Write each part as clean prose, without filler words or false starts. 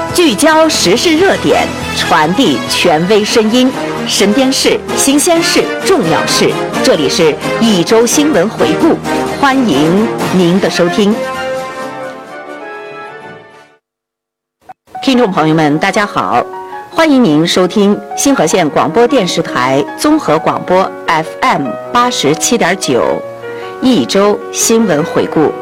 聚焦时事热点，传递权威声音，身边事、新鲜事、重要事，这里是一周新闻回顾，欢迎您的收听。听众朋友们，大家好，欢迎您收听新河县广播电视台综合广播 FM 87.9，一周新闻回顾。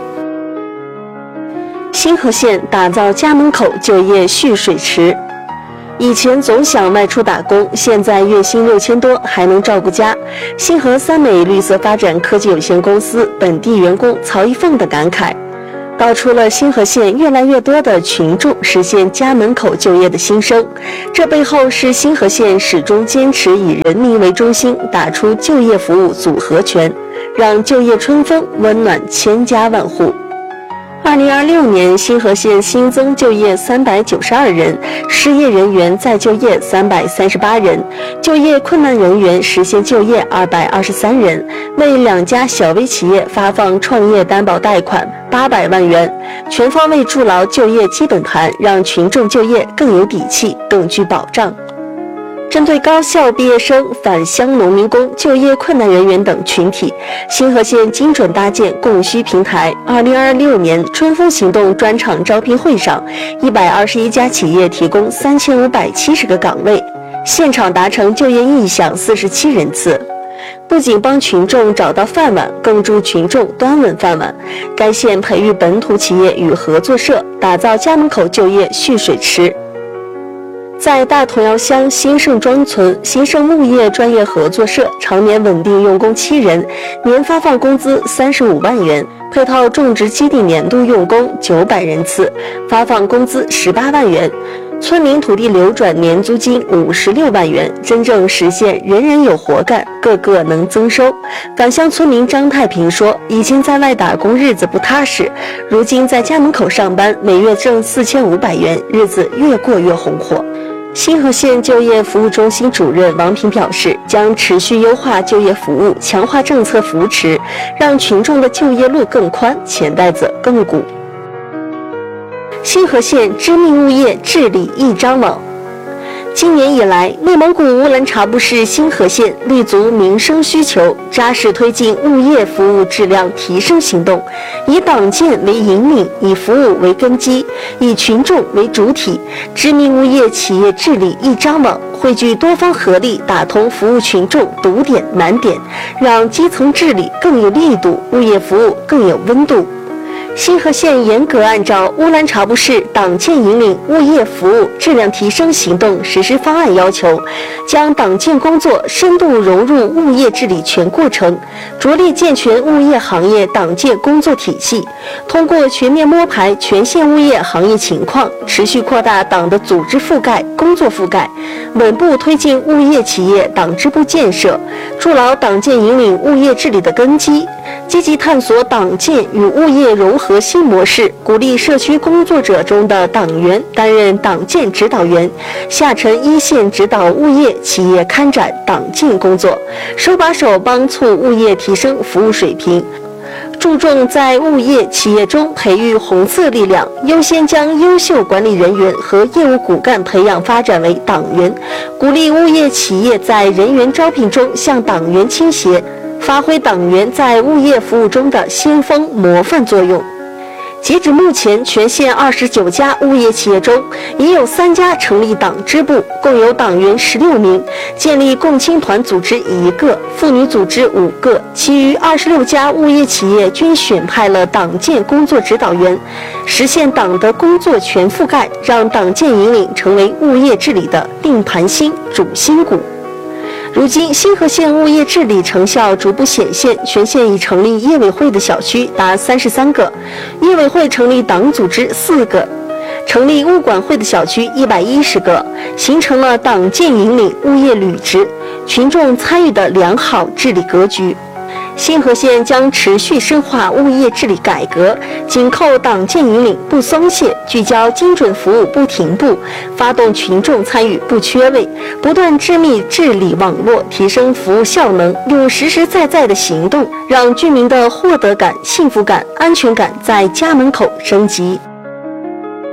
新河县打造家门口就业蓄水池。以前总想外出打工，现在月薪6000多还能照顾家。新河三美绿色发展科技有限公司本地员工曹一凤的感慨，道出了新河县越来越多的群众实现家门口就业的心声。这背后是新河县始终坚持以人民为中心，打出就业服务组合拳，让就业春风温暖千家万户。2026年，新河县新增就业392人，失业人员再就业338人，就业困难人员实现就业223人，为2家小微企业发放创业担保贷款800万元，全方位筑牢就业基本盘，让群众就业更有底气，更具保障。针对高校毕业生、返乡农民工、就业困难人员等群体，新河县精准搭建供需平台。2026年春风行动专场招聘会上，121家企业提供3570个岗位，现场达成就业意向47人次。不仅帮群众找到饭碗，更助群众端稳饭碗。该县培育本土企业与合作社，打造家门口就业蓄水池。在大同窑乡新盛庄村，新盛物业专业合作社常年稳定用工7人，年发放工资35万元，配套种植基地年度用工900人次，发放工资18万元，村民土地流转年租金56万元，真正实现人人有活干，个个能增收。返乡村民张太平说，以前在外打工日子不踏实，如今在家门口上班，每月挣4500元，日子越过越红火。新河县就业服务中心主任王平表示，将持续优化就业服务，强化政策扶持，让群众的就业路更宽，钱袋子更鼓。新河县知名物业治理一张网。今年以来，内蒙古乌兰察布市新河县立足民生需求，扎实推进物业服务质量提升行动，以党建为引领，以服务为根基，以群众为主体，知名物业企业治理一张网，汇聚多方合力，打通服务群众堵点难点，让基层治理更有力度，物业服务更有温度。新河县严格按照乌兰察布市党建引领物业服务质量提升行动实施方案要求，将党建工作深度融入物业治理全过程，着力健全物业行业党建工作体系，通过全面摸排全县物业行业情况，持续扩大党的组织覆盖、工作覆盖，稳步推进物业企业党支部建设，筑牢党建引领物业治理的根基，积极探索党建与物业融合新模式，鼓励社区工作者中的党员担任党建指导员，下沉一线指导物业企业开展党建工作，手把手帮促物业提升服务水平。注重在物业企业中培育红色力量，优先将优秀管理人员和业务骨干培养发展为党员，鼓励物业企业在人员招聘中向党员倾斜，发挥党员在物业服务中的先锋模范作用。截止目前，全县29家物业企业中，已有3家成立党支部，共有党员16名，建立共青团组织1个，妇女组织5个，其余26家物业企业均选派了党建工作指导员，实现党的工作全覆盖，让党建引领成为物业治理的定盘星、主心骨。如今，新河县物业治理成效逐步显现，全县已成立业委会的小区达33个，业委会成立党组织4个，成立物管会的小区110个，形成了党建引领物业履职、群众参与的良好治理格局。新河县将持续深化物业治理改革，紧扣党建引领不松懈，聚焦精准服务不停步，发动群众参与不缺位，不断织密治理网络，提升服务效能，用实实在在的行动，让居民的获得感、幸福感、安全感在家门口升级。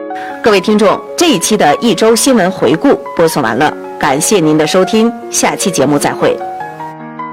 各位听众，这一期的一周新闻回顾播送完了，感谢您的收听，下期节目再会。